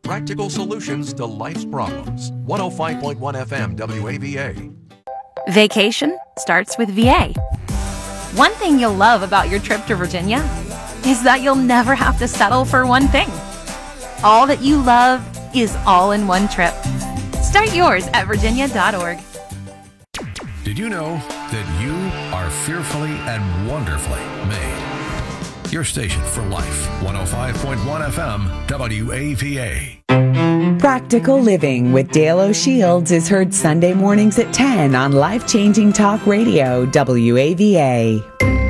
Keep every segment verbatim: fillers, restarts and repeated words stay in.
practical solutions to life's problems. one oh five point one F M W A V A. Vacation starts with V A. One thing you'll love about your trip to Virginia is that you'll never have to settle for one thing. All that you love is all in one trip. Start yours at virginia dot org. Did you know that you are fearfully and wonderfully made? Your station for life, one oh five point one F M, W A V A. Practical Living with Dale O'Shields is heard Sunday mornings at ten on Life-Changing Talk Radio, W A V A.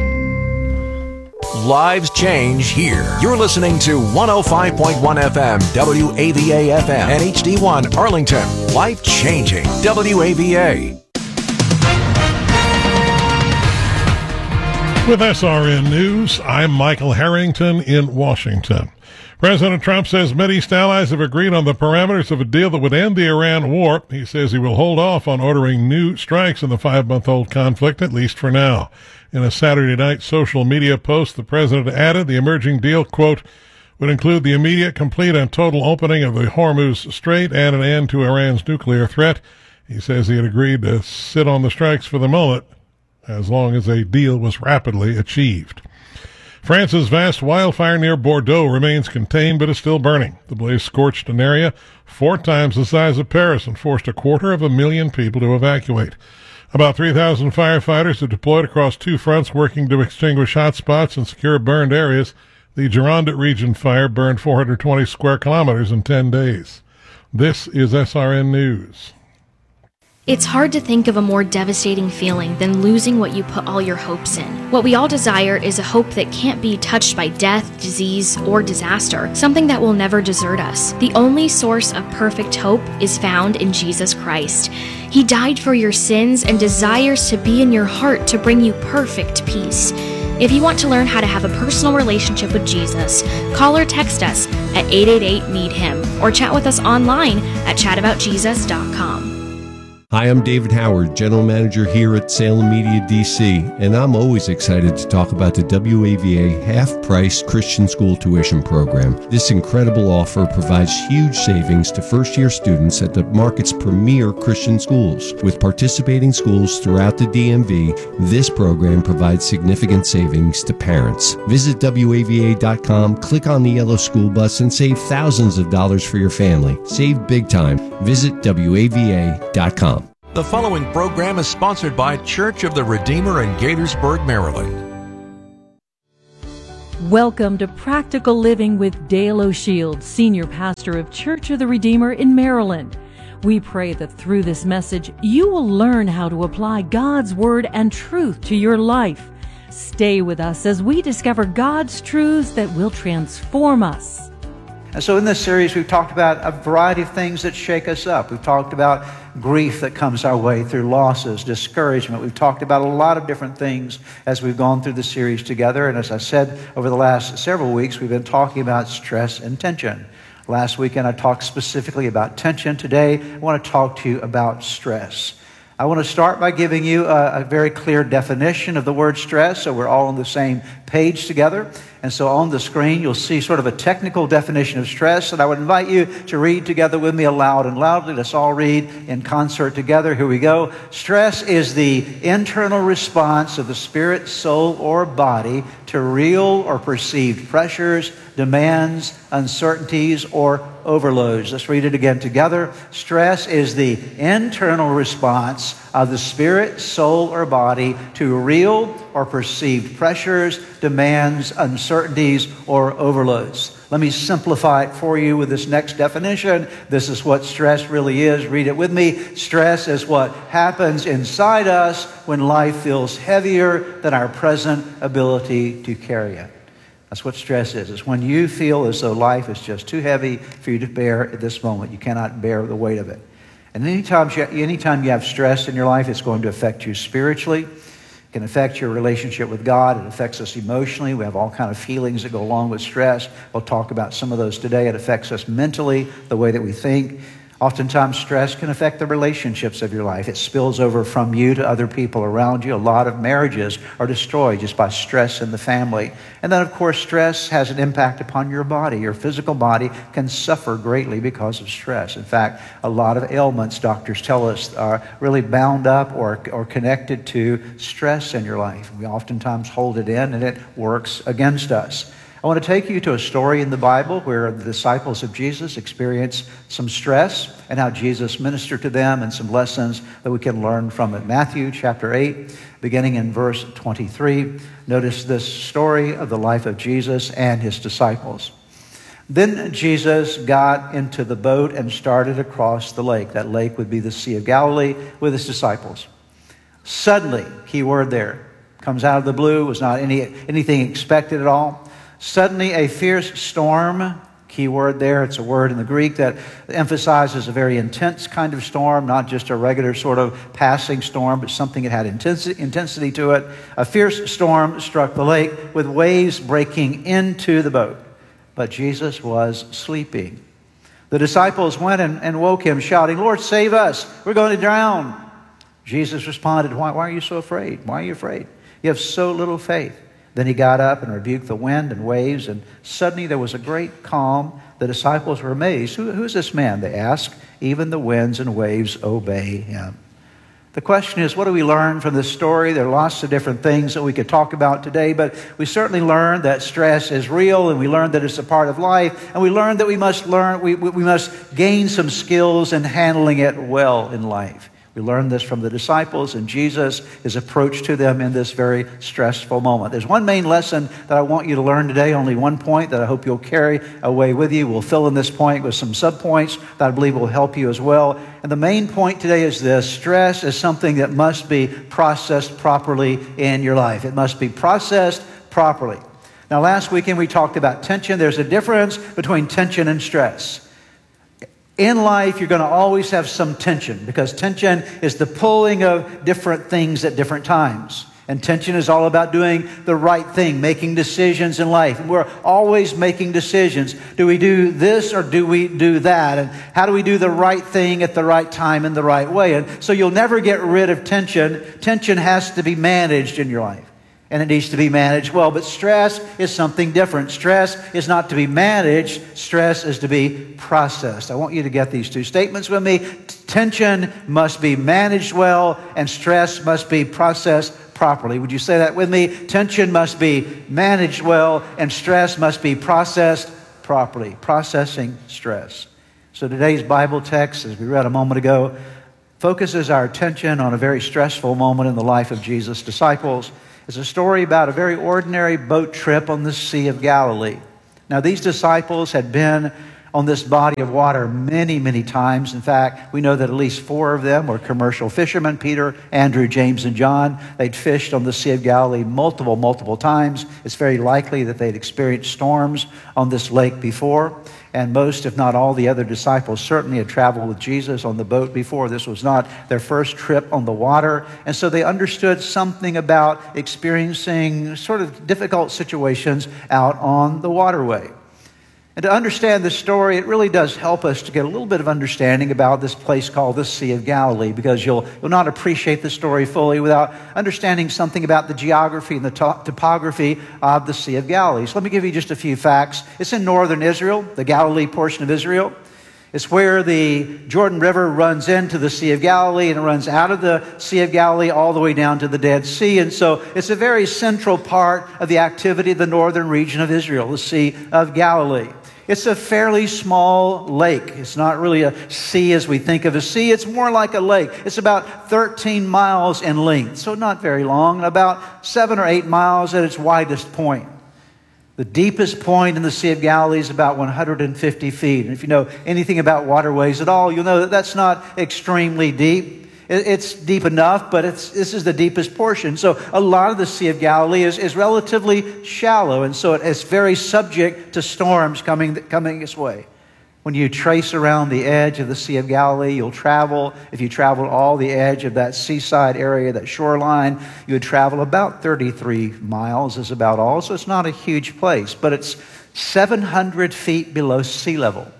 Lives change here. You're listening to one oh five point one F M, W A V A F M, and H D one Arlington. Life changing, W A V A. With S R N News, I'm Michael Harrington in Washington. President Trump says Middle East allies have agreed on the parameters of a deal that would end the Iran war. He says he will hold off on ordering new strikes in the five-month-old conflict, at least for now. In a Saturday night social media post, the president added the emerging deal, quote, would include the immediate, complete, and total opening of the Hormuz Strait and an end to Iran's nuclear threat. He says he had agreed to sit on the strikes for the moment, as long as a deal was rapidly achieved. France's vast wildfire near Bordeaux remains contained but is still burning. The blaze scorched an area four times the size of Paris and forced a quarter of a million people to evacuate. About three thousand firefighters are deployed across two fronts working to extinguish hot spots and secure burned areas. The Gironde region fire burned four hundred twenty square kilometers in ten days. This is S R N News. It's hard to think of a more devastating feeling than losing what you put all your hopes in. What we all desire is a hope that can't be touched by death, disease, or disaster, something that will never desert us. The only source of perfect hope is found in Jesus Christ. He died for your sins and desires to be in your heart to bring you perfect peace. If you want to learn how to have a personal relationship with Jesus, call or text us at eight eight eight, need him or chat with us online at chat about jesus dot com. Hi, I'm David Howard, General Manager here at Salem Media D C, and I'm always excited to talk about the W A V A half-price Christian school tuition program. This incredible offer provides huge savings to first-year students at the market's premier Christian schools. With participating schools throughout the D M V, this program provides significant savings to parents. Visit W A V A dot com, click on the yellow school bus, and save thousands of dollars for your family. Save big time. Visit W A V A dot com. The following program is sponsored by Church of the Redeemer in Gaithersburg, Maryland. Welcome to Practical Living with Dale O'Shields, Senior Pastor of Church of the Redeemer in Maryland. We pray that through this message, you will learn how to apply God's Word and truth to your life. Stay with us as we discover God's truths that will transform us. And so in this series, we've talked about a variety of things that shake us up. We've talked about grief that comes our way through losses, discouragement. We've talked about a lot of different things as we've gone through the series together. And as I said, over the last several weeks, we've been talking about stress and tension. Last weekend, I talked specifically about tension. Today, I want to talk to you about stress. I want to start by giving you a, a very clear definition of the word stress, so we're all on the same page together. And so on the screen, you'll see sort of a technical definition of stress, and I would invite you to read together with me aloud and loudly. Let's all read in concert together. Here we go. Stress is the internal response of the spirit, soul, or body to real or perceived pressures, demands, uncertainties, or overloads. Let's read it again together. Stress is the internal response of the spirit, soul, or body to real or perceived pressures, demands, uncertainties, or overloads. Let me simplify it for you with this next definition. This is what stress really is. Read it with me. Stress is what happens inside us when life feels heavier than our present ability to carry it. That's what stress is. It's when you feel as though life is just too heavy for you to bear at this moment. You cannot bear the weight of it. And anytime you, anytime you have stress in your life, it's going to affect you spiritually. It can affect your relationship with God. It affects us emotionally. We have all kinds of feelings that go along with stress. We'll talk about some of those today. It affects us mentally, the way that we think. Oftentimes, stress can affect the relationships of your life. It spills over from you to other people around you. A lot of marriages are destroyed just by stress in the family. And then, of course, stress has an impact upon your body. Your physical body can suffer greatly because of stress. In fact, a lot of ailments, doctors tell us, are really bound up or, or connected to stress in your life. We oftentimes hold it in, and it works against us. I want to take you to a story in the Bible where the disciples of Jesus experienced some stress and how Jesus ministered to them, and some lessons that we can learn from it. Matthew chapter eight, beginning in verse twenty-three. Notice this story of the life of Jesus and his disciples. Then Jesus got into the boat and started across the lake. That lake would be the Sea of Galilee, with his disciples. Suddenly, key word there, comes out of the blue, was not any anything expected at all. Suddenly, a fierce storm, key word there, it's a word in the Greek that emphasizes a very intense kind of storm, not just a regular sort of passing storm, but something that had intensity, intensity to it. A fierce storm struck the lake with waves breaking into the boat, but Jesus was sleeping. The disciples went and, and woke him, shouting, "Lord, save us, we're going to drown." Jesus responded, why, why are you so afraid? Why are you afraid? You have so little faith. Then he got up and rebuked the wind and waves, and suddenly there was a great calm. The disciples were amazed. Who, who is this man? They asked. Even the winds and waves obey him. The question is, what do we learn from this story? There are lots of different things that we could talk about today, but we certainly learned that stress is real, and we learned that it's a part of life, and we learned that we must learn, we, we must gain some skills in handling it well in life. We learned this from the disciples and Jesus, his approach to them in this very stressful moment. There's one main lesson that I want you to learn today, only one point that I hope you'll carry away with you. We'll fill in this point with some subpoints that I believe will help you as well. And the main point today is this: stress is something that must be processed properly in your life. It must be processed properly. Now, last weekend we talked about tension. There's a difference between tension and stress. In life, you're going to always have some tension, because tension is the pulling of different things at different times. And tension is all about doing the right thing, making decisions in life. And we're always making decisions. Do we do this or do we do that? And how do we do the right thing at the right time in the right way? And so you'll never get rid of tension. Tension has to be managed in your life. And it needs to be managed well. But stress is something different. Stress is not to be managed. Stress is to be processed. I want you to get these two statements with me. Tension must be managed well, and stress must be processed properly. Would you say that with me? Tension must be managed well, and stress must be processed properly. Processing stress. So today's Bible text, as we read a moment ago, focuses our attention on a very stressful moment in the life of Jesus' disciples. It's a story about a very ordinary boat trip on the Sea of Galilee. Now, these disciples had been on this body of water many, many times. In fact, we know that at least four of them were commercial fishermen: Peter, Andrew, James, and John. They'd fished on the Sea of Galilee multiple, multiple times. It's very likely that they'd experienced storms on this lake before. And most, if not all, the other disciples certainly had traveled with Jesus on the boat before. This was not their first trip on the water. And so they understood something about experiencing sort of difficult situations out on the waterway. And to understand this story, it really does help us to get a little bit of understanding about this place called the Sea of Galilee, because you'll, you'll not appreciate the story fully without understanding something about the geography and the to- topography of the Sea of Galilee. So let me give you just a few facts. It's in northern Israel, the Galilee portion of Israel. It's where the Jordan River runs into the Sea of Galilee, and it runs out of the Sea of Galilee all the way down to the Dead Sea. And so it's a very central part of the activity of the northern region of Israel, the Sea of Galilee. It's a fairly small lake. It's not really a sea as we think of a sea. It's more like a lake. It's about thirteen miles in length, so not very long, and about seven or eight miles at its widest point. The deepest point in the Sea of Galilee is about one hundred fifty feet. And if you know anything about waterways at all, you'll know that that's not extremely deep. It's deep enough, but it's, this is the deepest portion. So a lot of the Sea of Galilee is, is relatively shallow, and so it's very subject to storms coming, coming its way. When you trace around the edge of the Sea of Galilee, you'll travel, if you travel all the edge of that seaside area, that shoreline, you would travel about thirty-three miles is about all. So it's not a huge place, but it's seven hundred feet below sea level.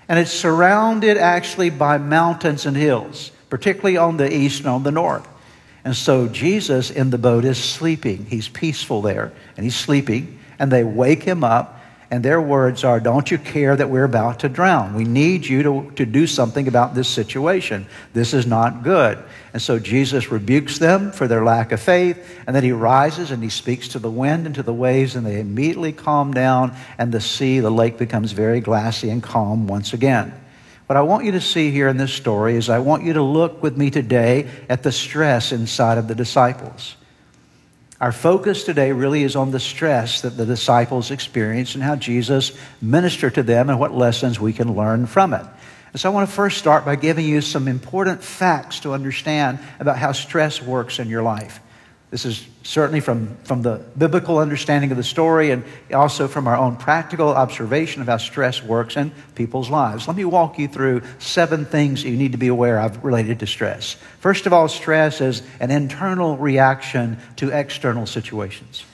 And it's surrounded actually by mountains and hills, particularly on the east and on the north. And so Jesus in the boat is sleeping. He's peaceful there, and he's sleeping. And they wake him up, and their words are, "Don't you care that we're about to drown? We need you to, to do something about this situation. This is not good." And so Jesus rebukes them for their lack of faith, and then he rises and he speaks to the wind and to the waves, and they immediately calm down, and the sea, the lake, becomes very glassy and calm once again. What I want you to see here in this story is I want you to look with me today at the stress inside of the disciples. Our focus today really is on the stress that the disciples experienced and how Jesus ministered to them and what lessons we can learn from it. And so I want to first start by giving you some important facts to understand about how stress works in your life. This is certainly from, from the biblical understanding of the story and also from our own practical observation of how stress works in people's lives. Let me walk you through seven things you need to be aware of related to stress. First of all, stress is an internal reaction to external situations.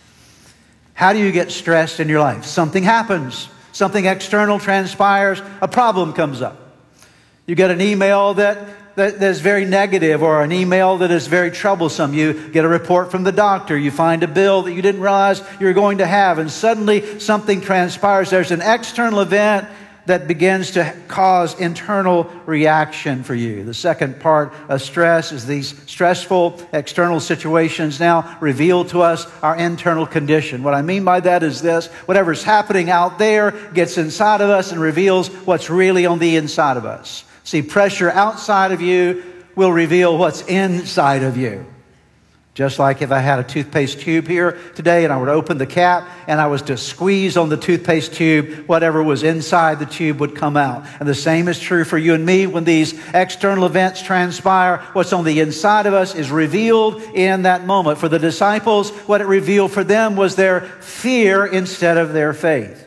How do you get stressed in your life? Something happens. Something external transpires. A problem comes up. You get an email that that is very negative, or an email that is very troublesome. You get a report from the doctor. You find a bill that you didn't realize you were going to have, and suddenly something transpires. There's an external event that begins to cause internal reaction for you. The second part of stress is these stressful external situations now reveal to us our internal condition. What I mean by that is this: whatever's happening out there gets inside of us and reveals what's really on the inside of us. See, pressure outside of you will reveal what's inside of you. Just like if I had a toothpaste tube here today and I would open the cap and I was to squeeze on the toothpaste tube, whatever was inside the tube would come out. And the same is true for you and me. When these external events transpire, what's on the inside of us is revealed in that moment. For the disciples, what it revealed for them was their fear instead of their faith.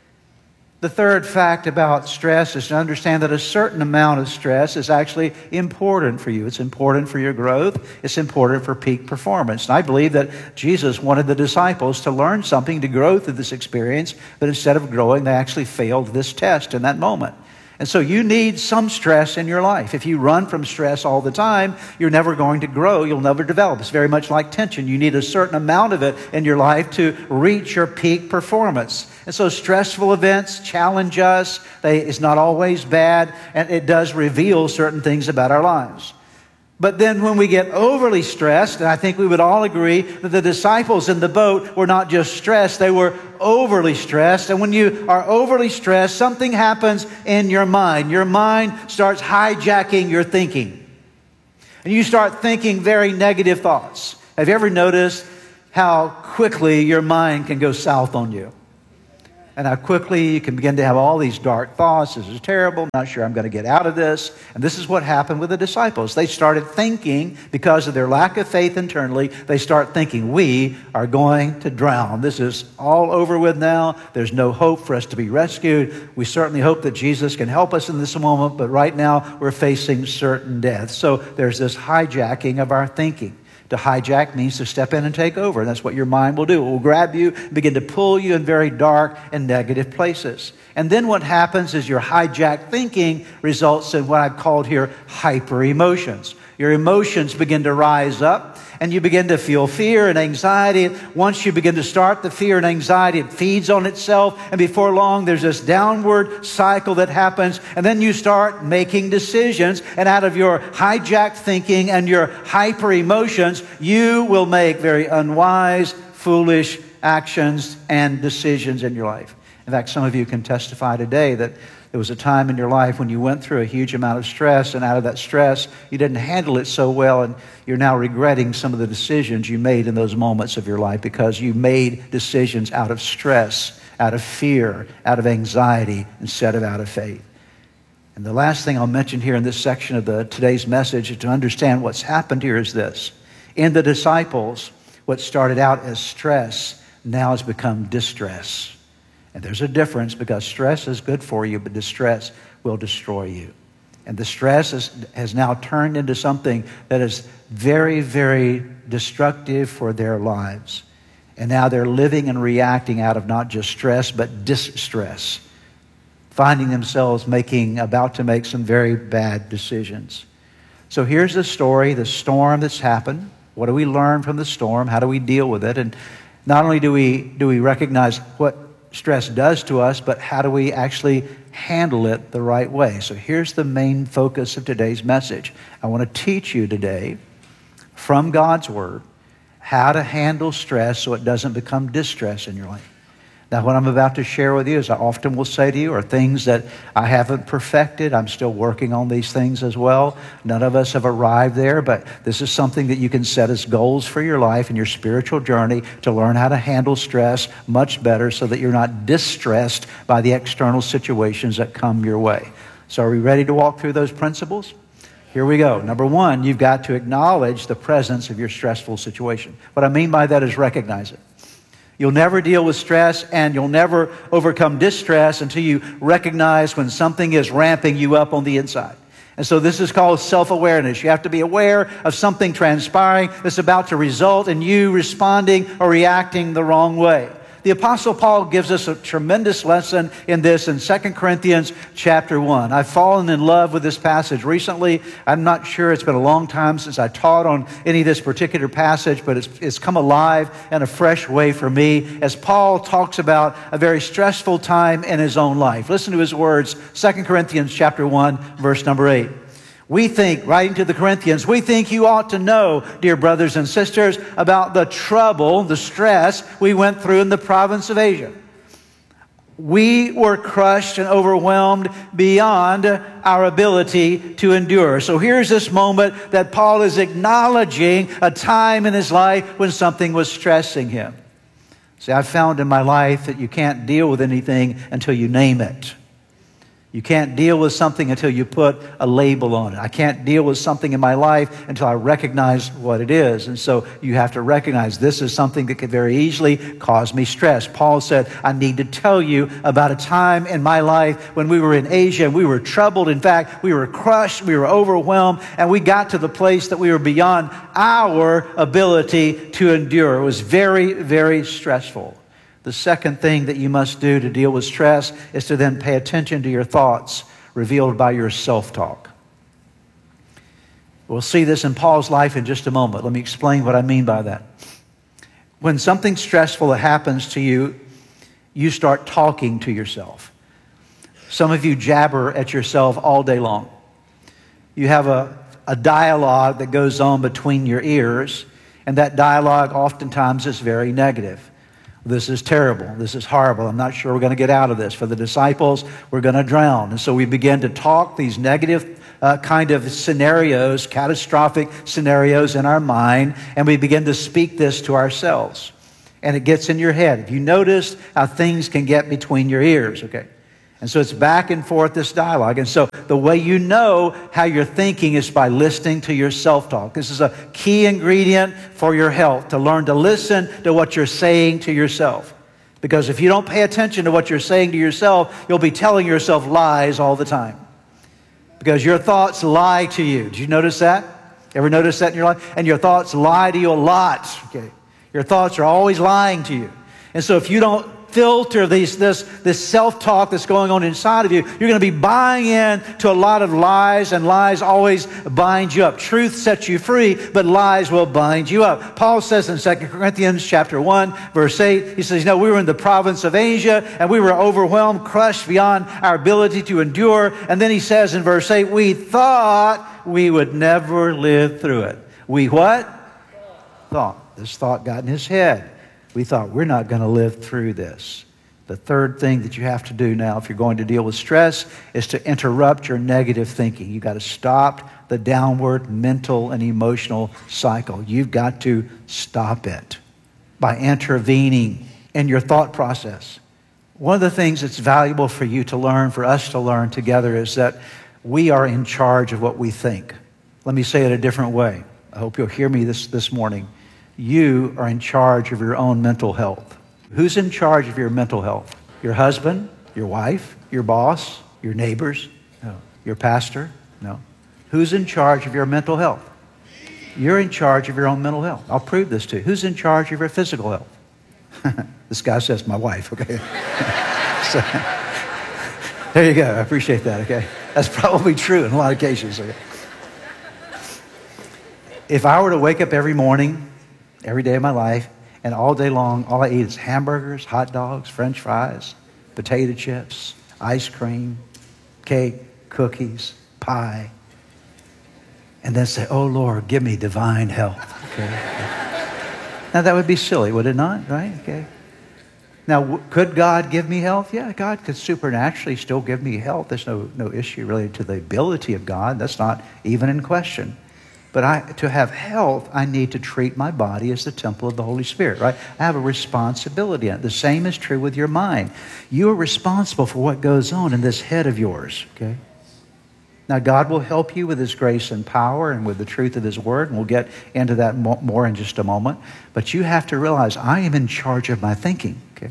The third fact about stress is to understand that a certain amount of stress is actually important for you. It's important for your growth. It's important for peak performance. And I believe that Jesus wanted the disciples to learn something, to grow through this experience, but instead of growing, they actually failed this test in that moment. And so you need some stress in your life. If you run from stress all the time, you're never going to grow. You'll never develop. It's very much like tension. You need a certain amount of it in your life to reach your peak performance. And so stressful events challenge us. They, it's not always bad, and it does reveal certain things about our lives. But then when we get overly stressed, and I think we would all agree that the disciples in the boat were not just stressed, they were overly stressed. And when you are overly stressed, something happens in your mind. Your mind starts hijacking your thinking. And you start thinking very negative thoughts. Have you ever noticed how quickly your mind can go south on you? And how quickly you can begin to have all these dark thoughts. This is terrible. I'm not sure I'm going to get out of this. And this is what happened with the disciples. They started thinking, because of their lack of faith internally, they start thinking, we are going to drown. This is all over with now. There's no hope for us to be rescued. We certainly hope that Jesus can help us in this moment, but right now we're facing certain death. So there's this hijacking of our thinking. To hijack means to step in and take over. And that's what your mind will do. It will grab you and begin to pull you in very dark and negative places. And then what happens is your hijacked thinking results in what I've called here hyper emotions. Your emotions begin to rise up, and you begin to feel fear and anxiety. Once you begin to start the fear and anxiety, it feeds on itself, and before long there's this downward cycle that happens, and then you start making decisions, and out of your hijacked thinking and your hyper emotions, you will make very unwise, foolish actions and decisions in your life. In fact, some of you can testify today that there was a time in your life when you went through a huge amount of stress, and out of that stress, you didn't handle it so well, and you're now regretting some of the decisions you made in those moments of your life because you made decisions out of stress, out of fear, out of anxiety, instead of out of faith. And the last thing I'll mention here in this section of the today's message is to understand what's happened here is this. In the disciples, what started out as stress now has become distress. And there's a difference, because stress is good for you, but distress will destroy you. And the stress is, has now turned into something that is very, very destructive for their lives. And now they're living and reacting out of not just stress, but distress. finding themselves making, about to make some very bad decisions. So here's the story, the storm that's happened. What do we learn from the storm? How do we deal with it? And not only do we, do we recognize what stress does to us, but how do we actually handle it the right way? So here's the main focus of today's message. I want to teach you today from God's Word how to handle stress so it doesn't become distress in your life. Now, what I'm about to share with you, as I often will say to you, are things that I haven't perfected. I'm still working on these things as well. None of us have arrived there, but this is something that you can set as goals for your life and your spiritual journey to learn how to handle stress much better so that you're not distressed by the external situations that come your way. So are we ready to walk through those principles? Here we go. Number one, you've got to acknowledge the presence of your stressful situation. What I mean by that is recognize it. You'll never deal with stress and you'll never overcome distress until you recognize when something is ramping you up on the inside. And so this is called self-awareness. You have to be aware of something transpiring that's about to result in you responding or reacting the wrong way. The Apostle Paul gives us a tremendous lesson in this in Second Corinthians chapter one. I've fallen in love with this passage recently. I'm not sure, it's been a long time since I taught on any of this particular passage, but it's, it's come alive in a fresh way for me as Paul talks about a very stressful time in his own life. Listen to his words, Second Corinthians chapter one, verse number eight. We think, writing to the Corinthians, we think you ought to know, dear brothers and sisters, about the trouble, the stress we went through in the province of Asia. We were crushed and overwhelmed beyond our ability to endure. So here's this moment that Paul is acknowledging a time in his life when something was stressing him. See, I've found in my life that you can't deal with anything until you name it. You can't deal with something until you put a label on it. I can't deal with something in my life until I recognize what it is. And so you have to recognize this is something that could very easily cause me stress. Paul said, I need to tell you about a time in my life when we were in Asia and we were troubled. In fact, we were crushed, we were overwhelmed, and we got to the place that we were beyond our ability to endure. It was very, very stressful. The second thing that you must do to deal with stress is to then pay attention to your thoughts revealed by your self-talk. We'll see this in Paul's life in just a moment. Let me explain what I mean by that. When something stressful happens to you, you start talking to yourself. Some of you jabber at yourself all day long. You have a, a dialogue that goes on between your ears, and that dialogue oftentimes is very negative. This is terrible. This is horrible. I'm not sure we're going to get out of this. For the disciples, we're going to drown. And so we begin to talk these negative uh, kind of scenarios, catastrophic scenarios in our mind, and we begin to speak this to ourselves. And it gets in your head. If you notice how things can get between your ears, okay? And so it's back and forth, this dialogue. And so the way you know how you're thinking is by listening to your self-talk. This is a key ingredient for your health, to learn to listen to what you're saying to yourself. Because if you don't pay attention to what you're saying to yourself, you'll be telling yourself lies all the time. Because your thoughts lie to you. Did you notice that? Ever notice that in your life? And your thoughts lie to you a lot. Okay. Your thoughts are always lying to you. And so if you don't filter these, this, this self-talk that's going on inside of you, you're going to be buying in to a lot of lies, and lies always bind you up. Truth sets you free, but lies will bind you up. Paul says in Second Corinthians chapter one, verse eight, he says, you know, we were in the province of Asia, and we were overwhelmed, crushed beyond our ability to endure. And then he says in verse eight, we thought we would never live through it. We what? Thought. This thought got in his head. We thought, we're not going to live through this. The third thing that you have to do now if you're going to deal with stress is to interrupt your negative thinking. You've got to stop the downward mental and emotional cycle. You've got to stop it by intervening in your thought process. One of the things that's valuable for you to learn, for us to learn together, is that we are in charge of what we think. Let me say it a different way. I hope you'll hear me this, this morning. You are in charge of your own mental health. Who's in charge of your mental health? Your husband? Your wife? Your boss? Your neighbors? No. Your pastor? No. Who's in charge of your mental health? You're in charge of your own mental health. I'll prove this to you. Who's in charge of your physical health? This guy says, my wife, okay? so, There you go. I appreciate that, okay? That's probably true in a lot of cases. Okay? If I were to wake up every morning, every day of my life, and all day long, all I eat is hamburgers, hot dogs, French fries, potato chips, ice cream, cake, cookies, pie, and then say, oh, Lord, give me divine health. Okay? Now, that would be silly, would it not? Right? Okay. Now, w- could God give me health? Yeah, God could supernaturally still give me health. There's no, no issue related to the ability of God. That's not even in question. But I, to have health, I need to treat my body as the temple of the Holy Spirit, right? I have a responsibility. The same is true with your mind. You are responsible for what goes on in this head of yours, okay? Now, God will help you with His grace and power and with the truth of His Word, and we'll get into that more in just a moment. But you have to realize I am in charge of my thinking, okay?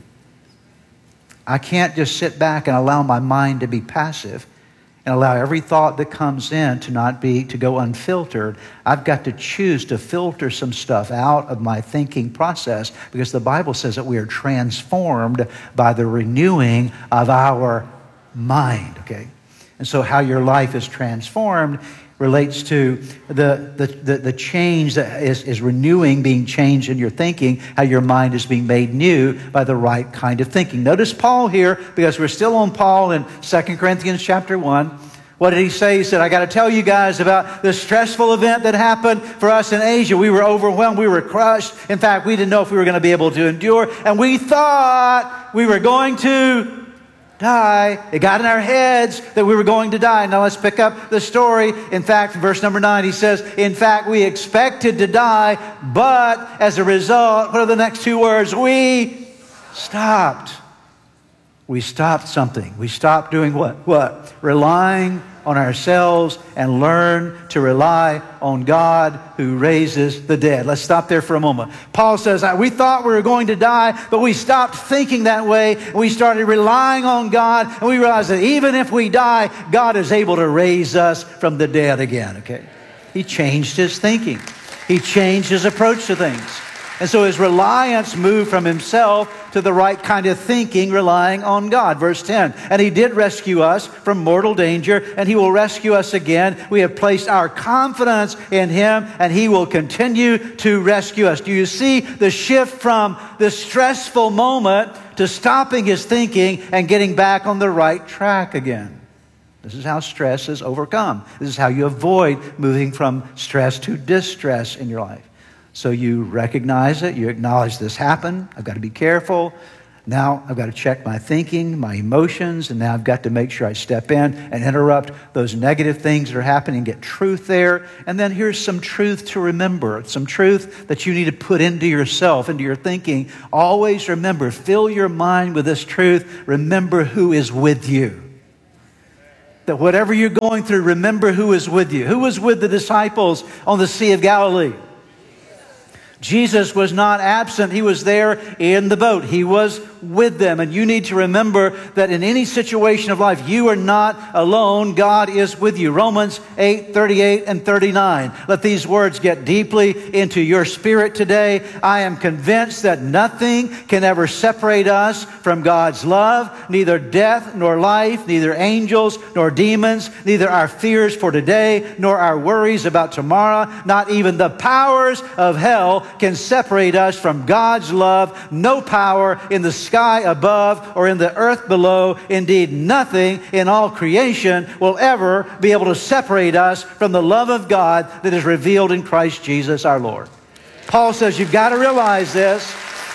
I can't just sit back and allow my mind to be passive and allow every thought that comes in to not be, to go unfiltered. I've got to choose to filter some stuff out of my thinking process, because the Bible says that we are transformed by the renewing of our mind, okay? And so how your life is transformed relates to the, the, the, the change that is, is renewing, being changed in your thinking, how your mind is being made new by the right kind of thinking. Notice Paul here, because we're still on Paul in Second Corinthians chapter one. What did he say? He said, I got to tell you guys about this stressful event that happened for us in Asia. We were overwhelmed. We were crushed. In fact, we didn't know if we were going to be able to endure. And we thought we were going to die. It got in our heads that we were going to die. Now let's pick up the story. In fact, verse number nine, he says, in fact, we expected to die, but as a result, what are the next two words? We stopped. We stopped something. We stopped doing what? What? Relying on ourselves and learn to rely on God who raises the dead. Let's stop there for a moment. Paul says, we thought we were going to die, but we stopped thinking that way. And we started relying on God, and we realized that even if we die, God is able to raise us from the dead again, okay? He changed his thinking. He changed his approach to things. And so his reliance moved from himself to the right kind of thinking, relying on God. Verse ten, and he did rescue us from mortal danger, and he will rescue us again. We have placed our confidence in him, and he will continue to rescue us. Do you see the shift from the stressful moment to stopping his thinking and getting back on the right track again? This is how stress is overcome. This is how you avoid moving from stress to distress in your life. So you recognize it, you acknowledge this happened, I've got to be careful. Now I've got to check my thinking, my emotions, and now I've got to make sure I step in and interrupt those negative things that are happening and get truth there. And then here's some truth to remember, some truth that you need to put into yourself, into your thinking. Always remember, fill your mind with this truth. Remember who is with you. That whatever you're going through, remember who is with you. Who was with the disciples on the Sea of Galilee? Jesus was not absent. He was there in the boat. He was with them. And you need to remember that in any situation of life, you are not alone. God is with you. Romans eight, thirty-eight and thirty-nine. Let these words get deeply into your spirit today. I am convinced that nothing can ever separate us from God's love. Neither death nor life, neither angels nor demons, neither our fears for today nor our worries about tomorrow, not even the powers of hell can separate us from God's love. No power in the sky above or in the earth below, indeed nothing in all creation will ever be able to separate us from the love of God that is revealed in Christ Jesus our Lord. Paul says you've got to realize this.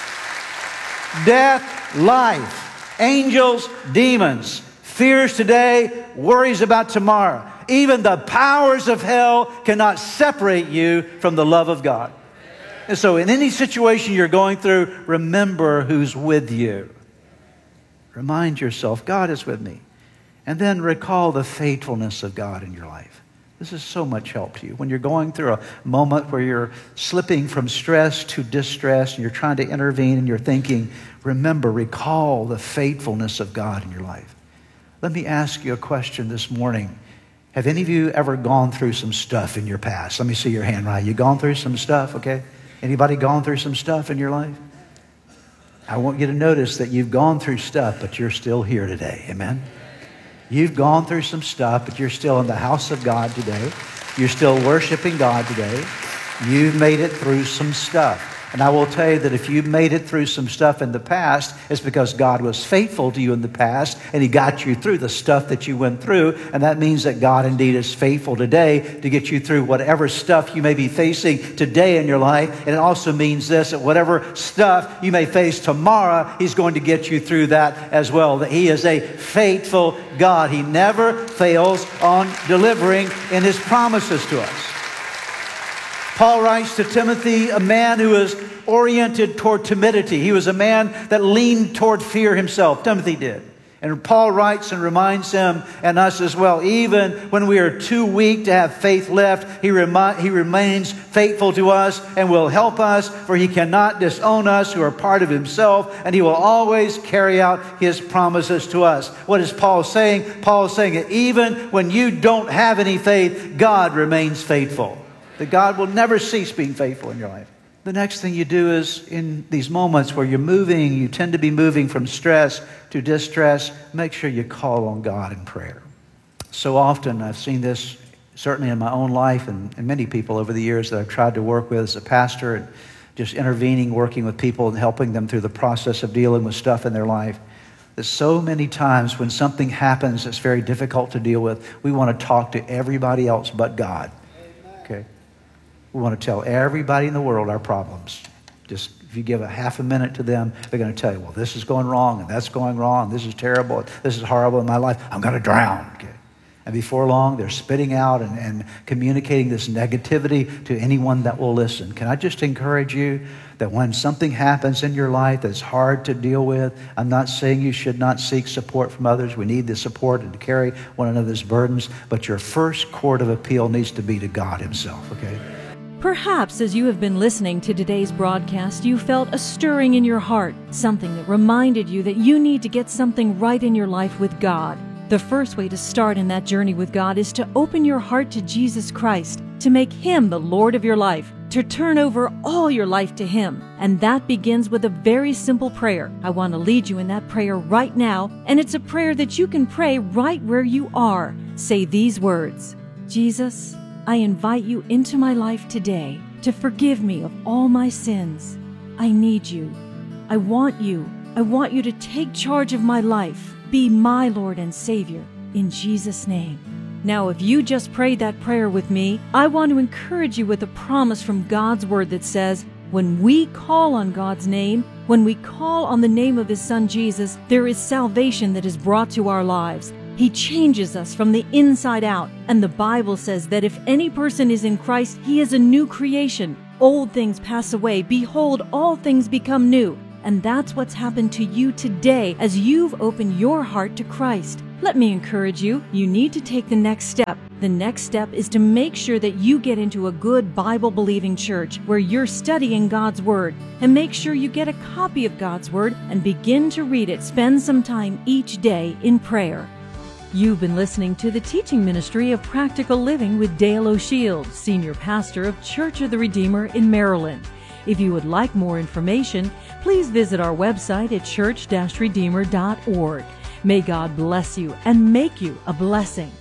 Death, life, angels, demons, fears today, worries about tomorrow. Even the powers of hell cannot separate you from the love of God. And so in any situation you're going through, remember who's with you. Remind yourself, God is with me. And then recall the faithfulness of God in your life. This is so much help to you. When you're going through a moment where you're slipping from stress to distress and you're trying to intervene in your thinking, remember, recall the faithfulness of God in your life. Let me ask you a question this morning. Have any of you ever gone through some stuff in your past? Let me see your hand, right? You gone through some stuff, okay? Anybody gone through some stuff in your life? I want you to notice that you've gone through stuff, but you're still here today. Amen? You've gone through some stuff, but you're still in the house of God today. You're still worshiping God today. You've made it through some stuff. And I will tell you that if you've made it through some stuff in the past, it's because God was faithful to you in the past, and He got you through the stuff that you went through. And that means that God indeed is faithful today to get you through whatever stuff you may be facing today in your life. And it also means this, that whatever stuff you may face tomorrow, He's going to get you through that as well. That He is a faithful God. He never fails on delivering in His promises to us. Paul writes to Timothy, a man who is oriented toward timidity. He was a man that leaned toward fear himself. Timothy did. And Paul writes and reminds him and us as well, even when we are too weak to have faith left, he, remi- he remains faithful to us and will help us, for He cannot disown us who are part of Himself, and He will always carry out His promises to us. What is Paul saying? Paul is saying that even when you don't have any faith, God remains faithful. That God will never cease being faithful in your life. The next thing you do is, in these moments where you're moving, you tend to be moving from stress to distress, make sure you call on God in prayer. So often, I've seen this certainly in my own life and, and many people over the years that I've tried to work with as a pastor, and just intervening, working with people and helping them through the process of dealing with stuff in their life. That so many times when something happens that's very difficult to deal with, we want to talk to everybody else but God. Okay? We want to tell everybody in the world our problems. Just if you give a half a minute to them, they're going to tell you, well, this is going wrong, and that's going wrong, this is terrible, this is horrible in my life, I'm going to drown. Okay. And before long, they're spitting out and, and communicating this negativity to anyone that will listen. Can I just encourage you that when something happens in your life that's hard to deal with, I'm not saying you should not seek support from others. We need the support and to carry one another's burdens, but your first court of appeal needs to be to God Himself, okay? Perhaps as you have been listening to today's broadcast, you felt a stirring in your heart, something that reminded you that you need to get something right in your life with God. The first way to start in that journey with God is to open your heart to Jesus Christ, to make Him the Lord of your life, to turn over all your life to Him. And that begins with a very simple prayer. I want to lead you in that prayer right now, and it's a prayer that you can pray right where you are. Say these words: Jesus, I invite you into my life today to forgive me of all my sins. I need you. I want you. I want you to take charge of my life. Be my Lord and Savior, in Jesus' name. Now, if you just prayed that prayer with me, I want to encourage you with a promise from God's Word that says, when we call on God's name, when we call on the name of His Son Jesus, there is salvation that is brought to our lives. He changes us from the inside out. And the Bible says that if any person is in Christ, he is a new creation. Old things pass away. Behold, all things become new. And that's what's happened to you today as you've opened your heart to Christ. Let me encourage you, you need to take the next step. The next step is to make sure that you get into a good Bible-believing church where you're studying God's Word. And make sure you get a copy of God's Word and begin to read it. Spend some time each day in prayer. You've been listening to the teaching ministry of Practical Living with Dale O'Shields, Senior Pastor of Church of the Redeemer in Maryland. If you would like more information, please visit our website at church dash redeemer dot org. May God bless you and make you a blessing.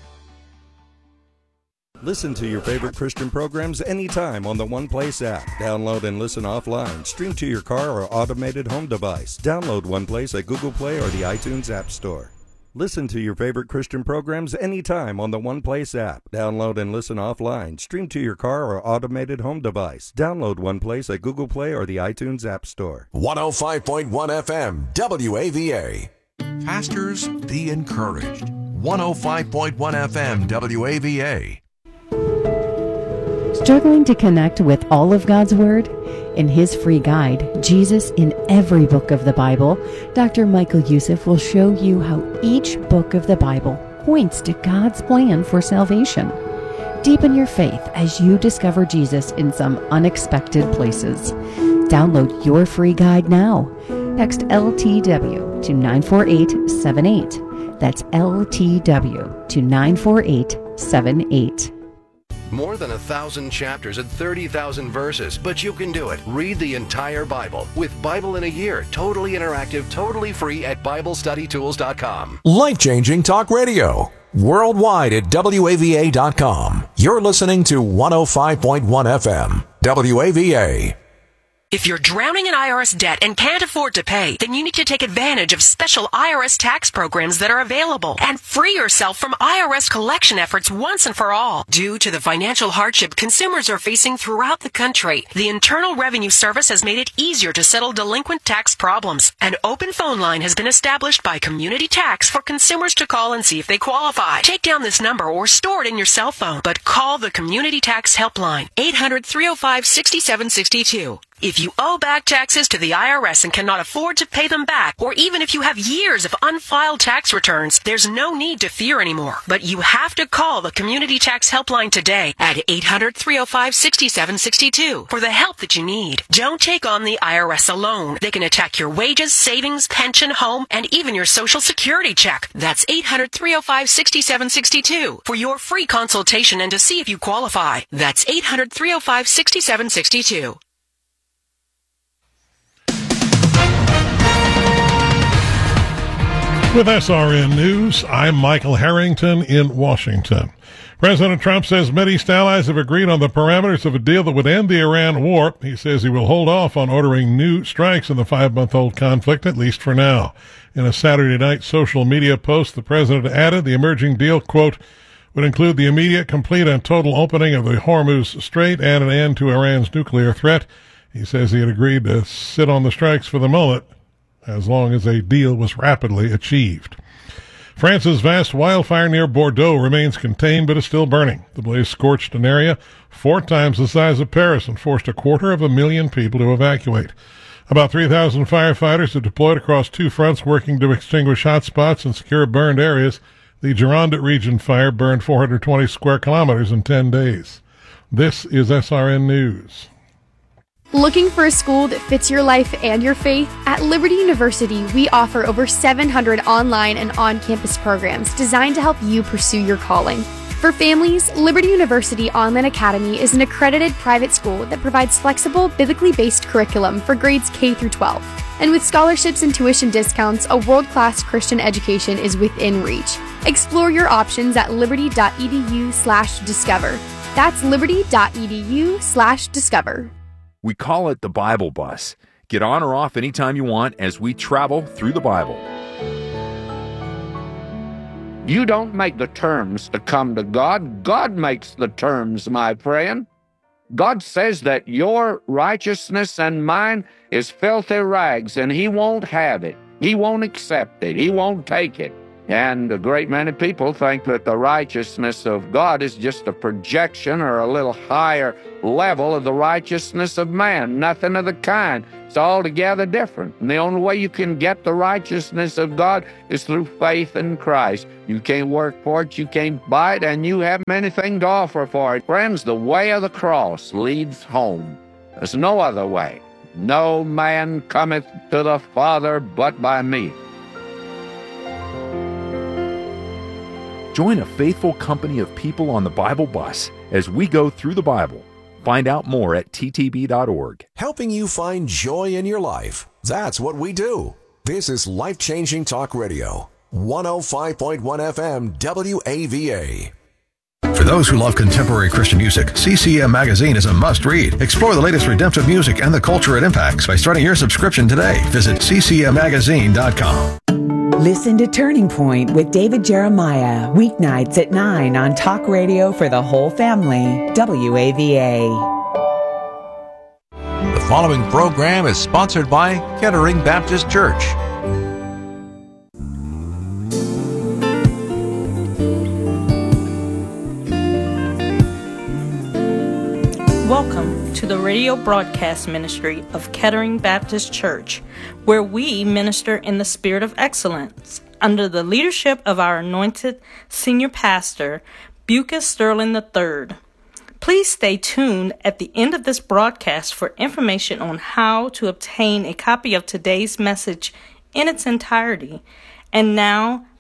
Listen to your favorite Christian programs anytime on the One Place app. Download and listen offline. Stream to your car or automated home device. Download One Place at Google Play or the iTunes App Store. Listen to your favorite Christian programs anytime on the One Place app. Download and listen offline. Stream to your car or automated home device. Download One Place at Google Play or the iTunes App Store. one oh five point one F M, W A V A. Pastors, be encouraged. one oh five point one F M, W A V A. Struggling to connect with all of God's Word? In his free guide, Jesus in Every Book of the Bible, Doctor Michael Youssef will show you how each book of the Bible points to God's plan for salvation. Deepen your faith as you discover Jesus in some unexpected places. Download your free guide now. Text L T W to nine four eight seven eight. That's L T W to nine four eight seven eight. More tthan a thousand chapters and thirty thousand verses, but you can do it. Read the entire Bible with Bible in a Year, totally interactive, totally free at Bible Study Tools dot com. Life-changing talk radio. Worldwide at W A V A dot com. You're listening to one oh five point one F M, W A V A. If you're drowning in I R S debt and can't afford to pay, then you need to take advantage of special I R S tax programs that are available and free yourself from I R S collection efforts once and for all. Due to the financial hardship consumers are facing throughout the country, the Internal Revenue Service has made it easier to settle delinquent tax problems. An open phone line has been established by Community Tax for consumers to call and see if they qualify. Take down this number or store it in your cell phone, but call the Community Tax Helpline, eight hundred, three oh five, six seven six two. If you owe back taxes to the I R S and cannot afford to pay them back, or even if you have years of unfiled tax returns, there's no need to fear anymore. But you have to call the Community Tax Helpline today at eight hundred, three oh five, six seven six two for the help that you need. Don't take on the I R S alone. They can attack your wages, savings, pension, home, and even your Social Security check. That's eight hundred, three oh five, six seven six two for your free consultation and to see if you qualify. That's eight hundred, three oh five, six seven six two. With S R N News, I'm Michael Harrington in Washington. President Trump says Middle East allies have agreed on the parameters of a deal that would end the Iran war. He says he will hold off on ordering new strikes in the five-month-old conflict, at least for now. In a Saturday night social media post, the president added the emerging deal, quote, would include the immediate, complete, and total opening of the Hormuz Strait and an end to Iran's nuclear threat. He says he had agreed to sit on the strikes for the moment, as long as a deal was rapidly achieved. France's vast wildfire near Bordeaux remains contained but is still burning. The blaze scorched an area four times the size of Paris and forced a quarter of a million people to evacuate. About three thousand firefighters are deployed across two fronts working to extinguish hot spots and secure burned areas. The Gironde region fire burned four hundred twenty square kilometers in ten days. This is S R N News. Looking for a school that fits your life and your faith? At Liberty University, we offer over seven hundred online and on-campus programs designed to help you pursue your calling. For families, Liberty University Online Academy is an accredited private school that provides flexible, biblically-based curriculum for grades K through twelve. And with scholarships and tuition discounts, a world-class Christian education is within reach. Explore your options at liberty.edu slash discover. That's liberty.edu slash discover. We call it the Bible Bus. Get on or off anytime you want as we travel through the Bible. You don't make the terms to come to God. God makes the terms, my friend. God says that your righteousness and mine is filthy rags, and He won't have it. He won't accept it. He won't take it. And a great many people think that the righteousness of God is just a projection or a little higher level of the righteousness of man. Nothing of the kind. It's altogether different. And the only way you can get the righteousness of God is through faith in Christ. You can't work for it, you can't buy it, and you haven't anything to offer for it. Friends, the way of the cross leads home. There's no other way. No man cometh to the Father but by me. Join a faithful company of people on the Bible Bus as we go through the Bible. Find out more at T T B dot org. Helping you find joy in your life. That's what we do. This is Life-Changing Talk Radio. one oh five point one F M W A V A. For those who love contemporary Christian music, C C M Magazine is a must-read. Explore the latest redemptive music and the culture it impacts by starting your subscription today. Visit C C M magazine dot com. Listen to Turning Point with David Jeremiah, weeknights at nine on Talk Radio for the whole family, W A V A. The following program is sponsored by Kettering Baptist Church. Welcome to the radio broadcast ministry of Kettering Baptist Church, where we minister in the spirit of excellence under the leadership of our anointed senior pastor, Bucas Sterling the third. Please stay tuned at the end of this broadcast for information on how to obtain a copy of today's message in its entirety. And now,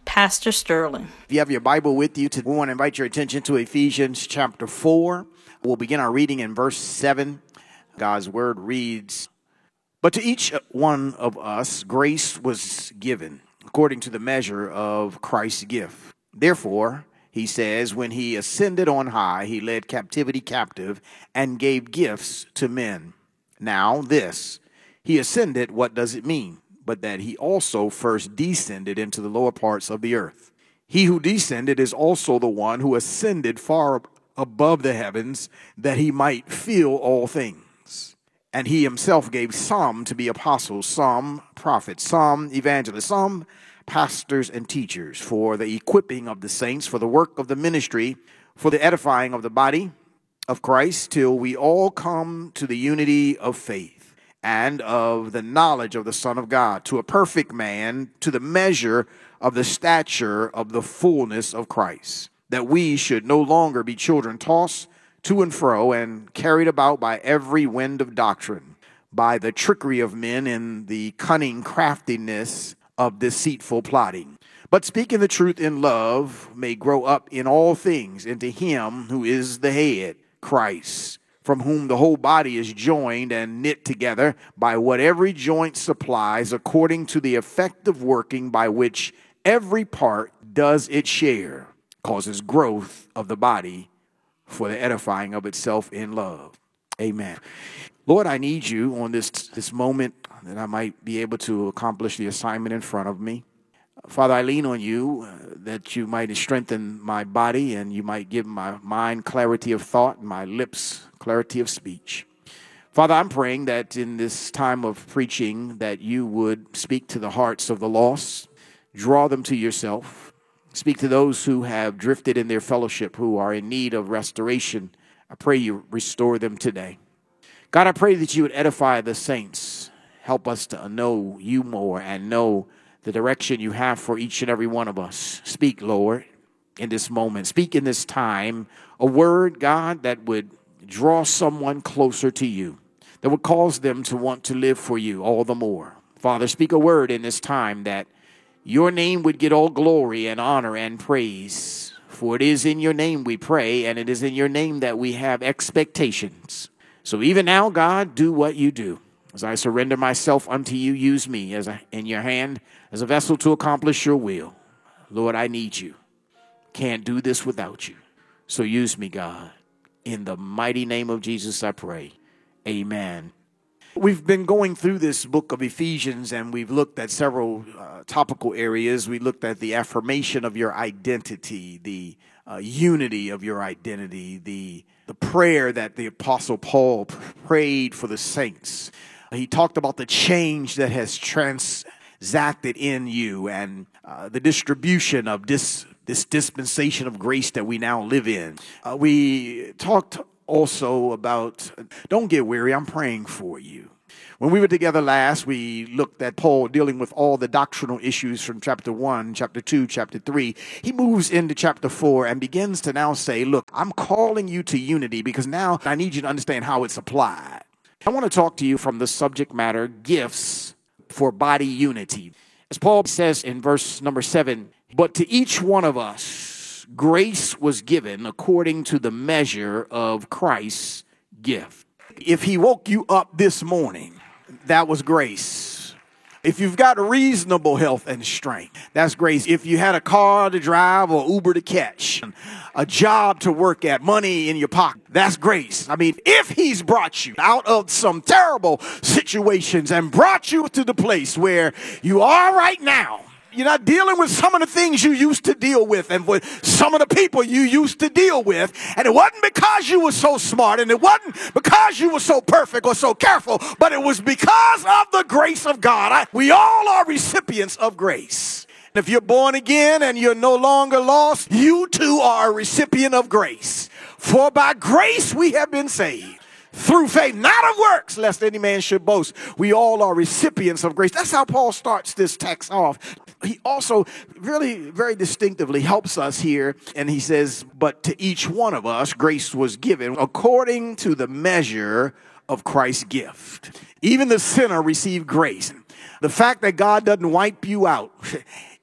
Pastor Sterling. If you have your Bible with you, we want to invite your attention to Ephesians chapter four. We'll begin our reading in verse seven. God's word reads, "But to each one of us grace was given, according to the measure of Christ's gift. Therefore," he says, "when he ascended on high, he led captivity captive and gave gifts to men. Now this, he ascended, what does it mean? But that he also first descended into the lower parts of the earth. He who descended is also the one who ascended far above the heavens, that he might fill all things. And he himself gave some to be apostles, some prophets, some evangelists, some pastors and teachers, for the equipping of the saints, for the work of the ministry, for the edifying of the body of Christ, till we all come to the unity of faith and of the knowledge of the Son of God, to a perfect man, to the measure of the stature of the fullness of Christ, that we should no longer be children tossed to and fro and carried about by every wind of doctrine, by the trickery of men and the cunning craftiness of deceitful plotting. But speaking the truth in love may grow up in all things into him who is the head, Christ, from whom the whole body is joined and knit together by what every joint supplies, according to the effective working by which every part does its share, causes growth of the body for the edifying of itself in love." Amen. Lord, I need you on this, this moment that I might be able to accomplish the assignment in front of me. Father, I lean on you uh, that you might strengthen my body and you might give my mind clarity of thought and my lips clarity of speech. Father, I'm praying that in this time of preaching that you would speak to the hearts of the lost, draw them to yourself, speak to those who have drifted in their fellowship, who are in need of restoration. I pray you restore them today. God, I pray that you would edify the saints. Help us to know you more and know the direction you have for each and every one of us. Speak, Lord, in this moment. Speak in this time a word, God, that would draw someone closer to you, that would cause them to want to live for you all the more. Father, speak a word in this time that your name would get all glory and honor and praise. For it is in your name we pray, and it is in your name that we have expectations. So even now, God, do what you do. As I surrender myself unto you, use me as a, in your hand as a vessel to accomplish your will. Lord, I need you. Can't do this without you. So use me, God. In the mighty name of Jesus, I pray. Amen. We've been going through this book of Ephesians, and we've looked at several uh, topical areas. We looked at the affirmation of your identity, the uh, unity of your identity, the, the prayer that the Apostle Paul prayed for the saints. He talked about the change that has transacted in you and uh, the distribution of this, this dispensation of grace that we now live in. Uh, we talked also about, don't get weary, I'm praying for you. When we were together last, we looked at Paul dealing with all the doctrinal issues from chapter one, chapter two, chapter three. He moves into chapter four and begins to now say, look, I'm calling you to unity because now I need you to understand how it's applied. I want to talk to you from the subject matter, gifts for body unity. As Paul says in verse number seven, but to each one of us, grace was given according to the measure of Christ's gift. If he woke you up this morning, that was grace. If you've got reasonable health and strength, that's grace. If you had a car to drive or Uber to catch, a job to work at, money in your pocket, that's grace. I mean, if he's brought you out of some terrible situations and brought you to the place where you are right now, you're not dealing with some of the things you used to deal with and with some of the people you used to deal with. And it wasn't because you were so smart and it wasn't because you were so perfect or so careful, but it was because of the grace of God. I, we all are recipients of grace. And if you're born again and you're no longer lost, you too are a recipient of grace. For by grace we have been saved. Through faith, not of works, lest any man should boast. We all are recipients of grace. That's how Paul starts this text off. He also really very distinctively helps us here. And he says, but to each one of us, grace was given according to the measure of Christ's gift. Even the sinner received grace. The fact that God doesn't wipe you out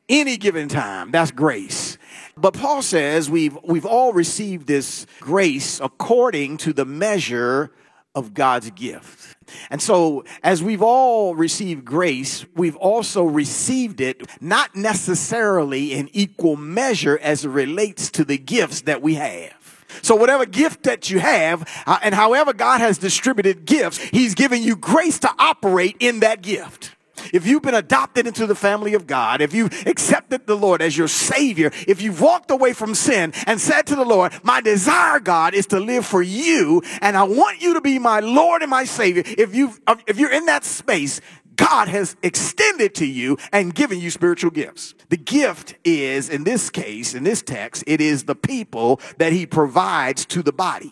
any given time. That's grace. But Paul says we've, we've all received this grace according to the measure of God's gift. And so as we've all received grace, we've also received it not necessarily in equal measure as it relates to the gifts that we have. So whatever gift that you have, uh, and however God has distributed gifts, he's giving you grace to operate in that gift. If you've been adopted into the family of God, if you've accepted the Lord as your Savior, if you've walked away from sin and said to the Lord, my desire, God, is to live for you, and I want you to be my Lord and my Savior. If you've, if you're in that space, God has extended to you and given you spiritual gifts. The gift is, in this case, in this text, it is the people that he provides to the body.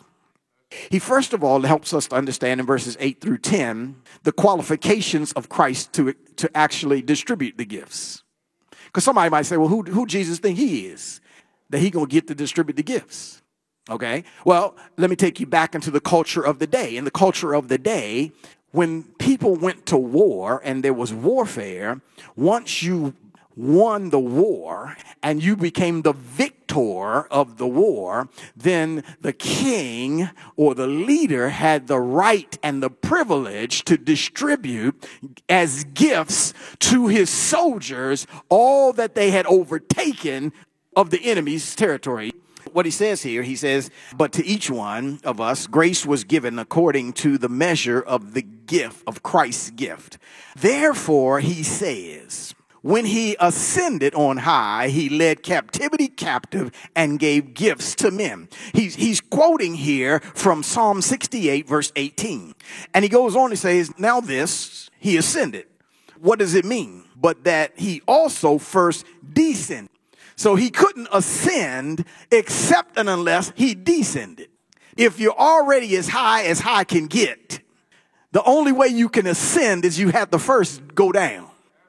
He first of all helps us to understand in verses eight through ten the qualifications of Christ to, to actually distribute the gifts. Because somebody might say, well, who, who Jesus think he is, that he going to get to distribute the gifts? Okay, well, let me take you back into the culture of the day. In the culture of the day, when people went to war and there was warfare, once you won the war and you became the victor of the war, then the king or the leader had the right and the privilege to distribute as gifts to his soldiers all that they had overtaken of the enemy's territory. What he says here, he says, but to each one of us, grace was given according to the measure of the gift, of Christ's gift. Therefore, he says, when he ascended on high, he led captivity captive and gave gifts to men. He's, he's quoting here from Psalm sixty-eight, verse eighteen. And he goes on to say, now this, he ascended. What does it mean? But that he also first descended. So he couldn't ascend except and unless he descended. If you're already as high as high can get, the only way you can ascend is you have to first go down.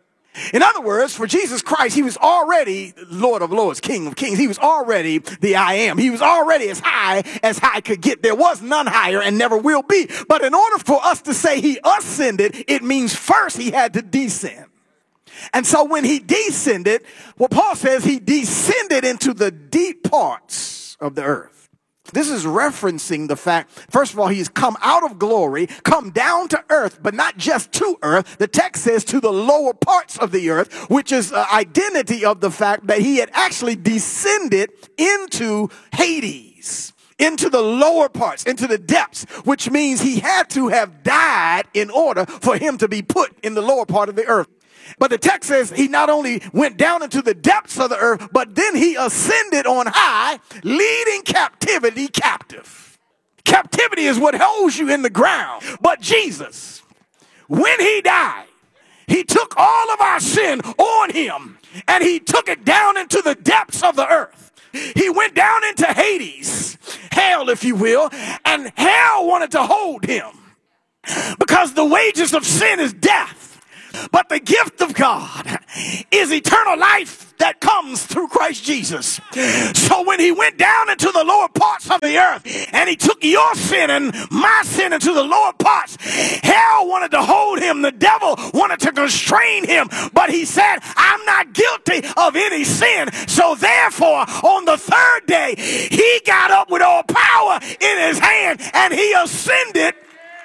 In other words, for Jesus Christ, he was already Lord of Lords, King of Kings. He was already the I am. He was already as high as high could get. There was none higher and never will be. But in order for us to say he ascended, it means first he had to descend. And so when he descended, what Paul says, he descended into the deep parts of the earth. This is referencing the fact, first of all, he's come out of glory, come down to earth, but not just to earth. The text says to the lower parts of the earth, which is an identity of the fact that he had actually descended into Hades, into the lower parts, into the depths, which means he had to have died in order for him to be put in the lower part of the earth. But the text says he not only went down into the depths of the earth, but then he ascended on high, leading captivity captive. Captivity is what holds you in the ground. But Jesus, when he died, he took all of our sin on him and he took it down into the depths of the earth. He went down into Hades, hell, if you will, and hell wanted to hold him because the wages of sin is death. But the gift of God is eternal life that comes through Christ Jesus. So when he went down into the lower parts of the earth and he took your sin and my sin into the lower parts, hell wanted to hold him. The devil wanted to constrain him. But he said, I'm not guilty of any sin. So therefore, on the third day, he got up with all power in his hand and he ascended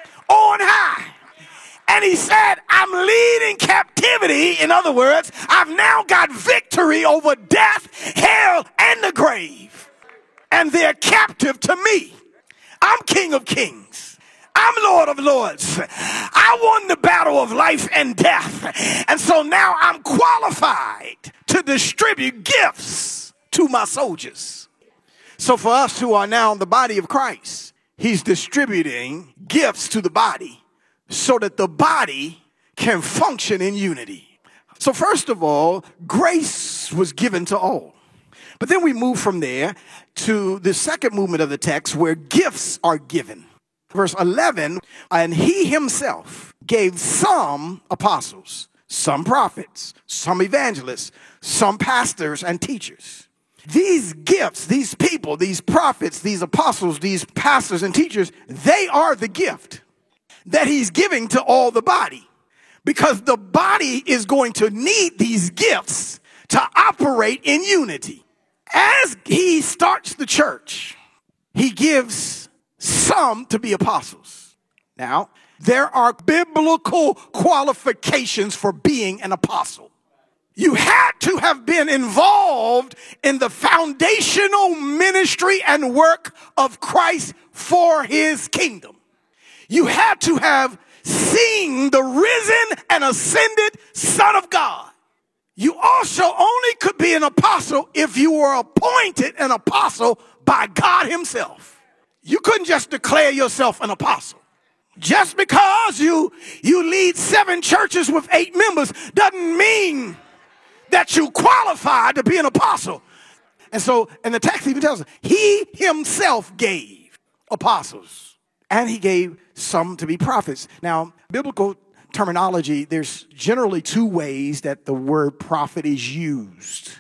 on high. And he said, I'm leading captivity. In other words, I've now got victory over death, hell, and the grave. And they're captive to me. I'm King of Kings. I'm Lord of Lords. I won the battle of life and death. And so now I'm qualified to distribute gifts to my soldiers. So for us who are now in the body of Christ, he's distributing gifts to the body, so that the body can function in unity. So first of all, grace was given to all. But then we move from there to the second movement of the text where gifts are given. Verse eleven, and he himself gave some apostles, some prophets, some evangelists, some pastors and teachers. These gifts, these people, these prophets, these apostles, these pastors and teachers, they are the gift that he's giving to all the body, because the body is going to need these gifts to operate in unity. As he starts the church, he gives some to be apostles. Now, there are biblical qualifications for being an apostle. You had to have been involved in the foundational ministry and work of Christ for his kingdom. You had to have seen the risen and ascended Son of God. You also only could be an apostle if you were appointed an apostle by God himself. You couldn't just declare yourself an apostle. Just because you, you lead seven churches with eight members doesn't mean that you qualify to be an apostle. And so, and the text even tells us, he himself gave apostles, and he gave some to be prophets. Now, biblical terminology, there's generally two ways that the word prophet is used.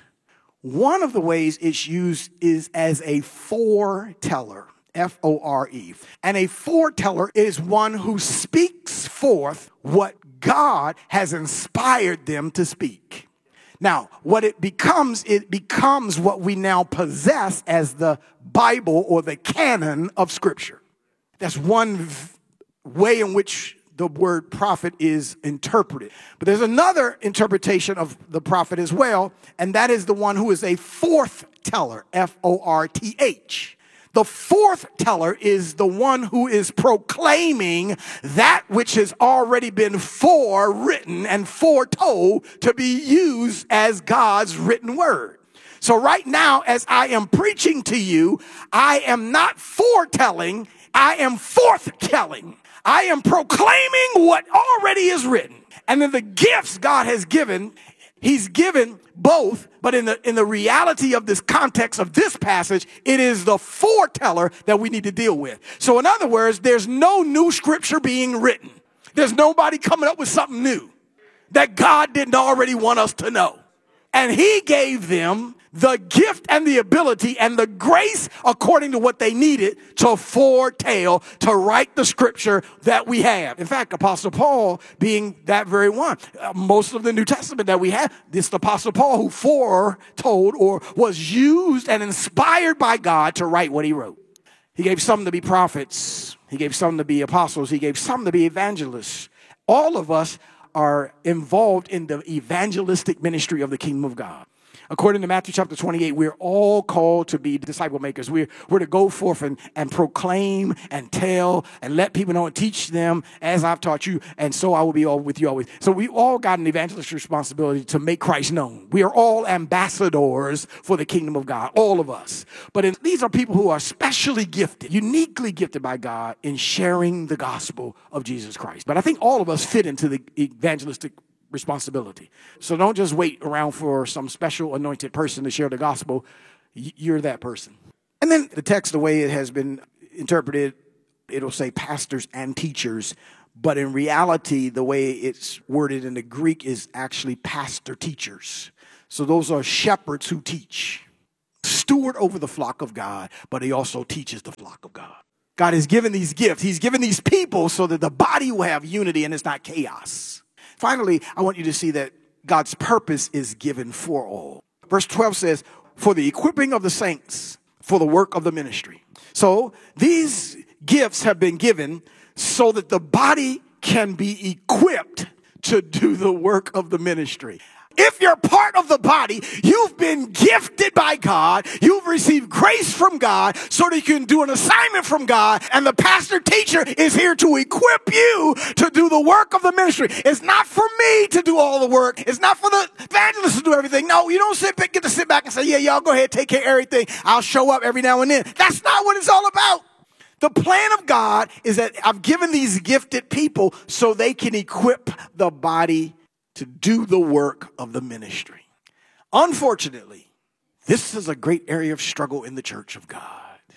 One of the ways it's used is as a foreteller, F O R E. And a foreteller is one who speaks forth what God has inspired them to speak. Now, what it becomes, it becomes what we now possess as the Bible or the canon of Scripture. That's one v- way in which the word prophet is interpreted. But there's another interpretation of the prophet as well, and that is the one who is a fourth teller, F O R T H. The fourth teller is the one who is proclaiming that which has already been forewritten and foretold to be used as God's written word. So right now, as I am preaching to you, I am not foretelling, I am forthtelling. I am proclaiming what already is written. And then the gifts God has given, he's given both, but in the in the reality of this context of this passage, it is the foreteller that we need to deal with. So in other words, there's no new scripture being written. There's nobody coming up with something new that God didn't already want us to know. And he gave them the gift and the ability and the grace according to what they needed to foretell, to write the scripture that we have. In fact, Apostle Paul being that very one. Uh, most of the New Testament that we have, this Apostle Paul who foretold or was used and inspired by God to write what he wrote. He gave some to be prophets. He gave some to be apostles. He gave some to be evangelists. All of us are involved in the evangelistic ministry of the kingdom of God. According to Matthew chapter twenty-eight, we're all called to be disciple makers. We're, we're to go forth and, and proclaim and tell and let people know and teach them as I've taught you, and so I will be all with you always. So we all got an evangelist responsibility to make Christ known. We are all ambassadors for the kingdom of God, all of us. But in, these are people who are specially gifted, uniquely gifted by God in sharing the gospel of Jesus Christ. But I think all of us fit into the evangelistic responsibility. So don't just wait around for some special anointed person to share the gospel. You're that person. And then the text, the way it has been interpreted, it'll say pastors and teachers. But in reality, the way it's worded in the Greek is actually pastor teachers. So those are shepherds who teach. Steward over the flock of God, but he also teaches the flock of God. God has given these gifts. He's given these people so that the body will have unity and it's not chaos. Finally, I want you to see that God's purpose is given for all. Verse twelve says, for the equipping of the saints, for the work of the ministry. So these gifts have been given so that the body can be equipped to do the work of the ministry. If you're part of the body, you've been gifted by God. You've received grace from God so that you can do an assignment from God. And the pastor teacher is here to equip you to do the work of the ministry. It's not for me to do all the work. It's not for the evangelist to do everything. No, you don't sit back, get to sit back and say, yeah, y'all go ahead, take care of everything. I'll show up every now and then. That's not what it's all about. The plan of God is that I've given these gifted people so they can equip the body to do the work of the ministry. Unfortunately, this is a great area of struggle in the church of God.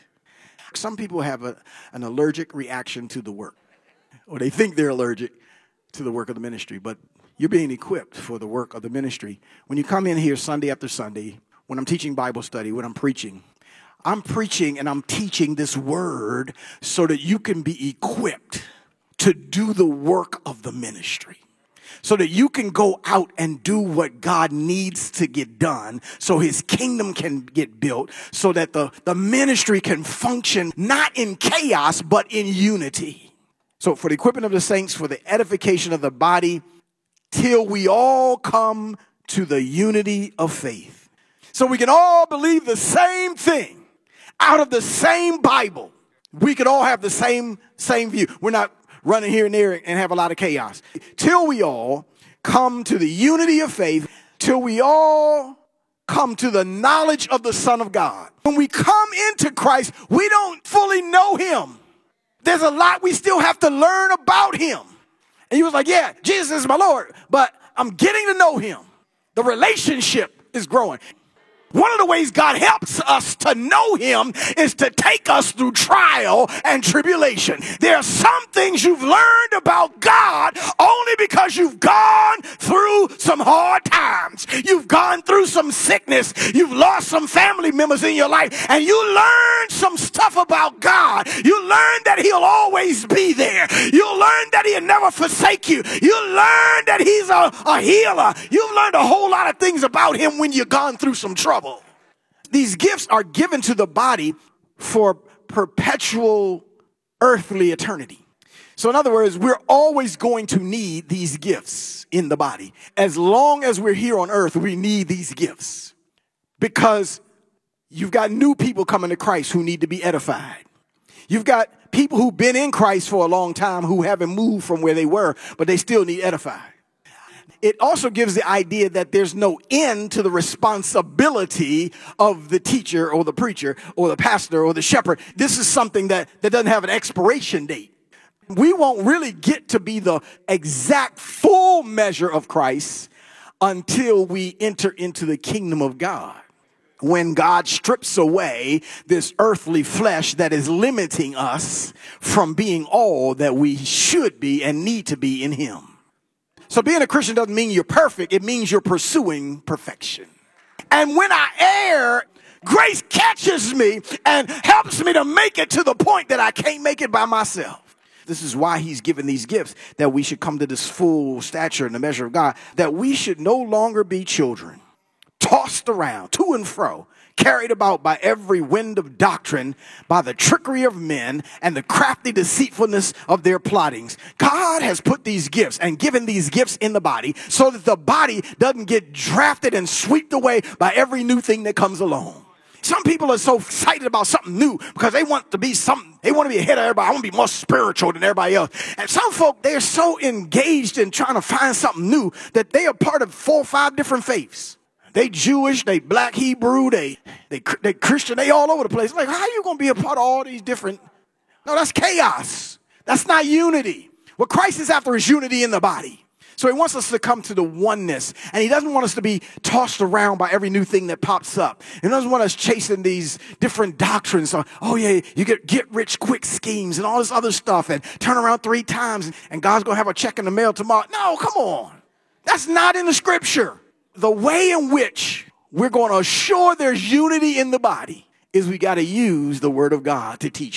Some people have a, an allergic reaction to the work, or they think they're allergic to the work of the ministry, but you're being equipped for the work of the ministry. When you come in here Sunday after Sunday, when I'm teaching Bible study, when I'm preaching, I'm preaching and I'm teaching this word so that you can be equipped to do the work of the ministry. so that you can go out and do what God needs to get done so his kingdom can get built, so that the, the ministry can function not in chaos, but in unity. So for the equipping of the saints, for the edification of the body, till we all come to the unity of faith. So we can all believe the same thing out of the same Bible. We could all have the same, same view. We're not running here and there and have a lot of chaos. Till we all come to the unity of faith, till we all come to the knowledge of the Son of God. When we come into Christ, we don't fully know him. There's a lot we still have to learn about him. And he was like, yeah, Jesus is my Lord, but I'm getting to know him. The relationship is growing. One of the ways God helps us to know him is to take us through trial and tribulation. There are some things you've learned about God only because you've gone through some hard times. You've gone through some sickness. You've lost some family members in your life, and you learned some stuff about God. You learned that he'll always be there. You learned that he'll never forsake you. You learned that he's a, a healer. You've learned a whole lot of things about him when you've gone through some trouble. These gifts are given to the body for perpetual earthly eternity. So in other words, we're always going to need these gifts in the body. As long as we're here on earth, we need these gifts, because you've got new people coming to Christ who need to be edified. You've got people who've been in Christ for a long time who haven't moved from where they were, but they still need edified. It also gives the idea that there's no end to the responsibility of the teacher or the preacher or the pastor or the shepherd. This is something that, that doesn't have an expiration date. We won't really get to be the exact full measure of Christ until we enter into the kingdom of God. When God strips away this earthly flesh that is limiting us from being all that we should be and need to be in him. So being a Christian doesn't mean you're perfect. It means you're pursuing perfection. And when I err, grace catches me and helps me to make it to the point that I can't make it by myself. This is why he's given these gifts, that we should come to this full stature and the measure of God, that we should no longer be children, tossed around to and fro, carried about by every wind of doctrine, by the trickery of men and the crafty deceitfulness of their plottings. God has put these gifts and given these gifts in the body so that the body doesn't get drafted and swept away by every new thing that comes along. Some people are so excited about something new because they want to be something. They want to be ahead of everybody. I want to be more spiritual than everybody else. And some folk, they're so engaged in trying to find something new that they are part of four or five different faiths. They Jewish, they black Hebrew, they, they, they Christian, they all over the place. Like, how are you going to be a part of all these different? No, that's chaos. That's not unity. What Christ is after is unity in the body. So he wants us to come to the oneness, and he doesn't want us to be tossed around by every new thing that pops up. He doesn't want us chasing these different doctrines. So, oh yeah, you get get rich quick schemes and all this other stuff, and turn around three times, and God's going to have a check in the mail tomorrow. No, come on. That's not in the scripture. The way in which we're going to assure there's unity in the body is we got to use the word of God to teach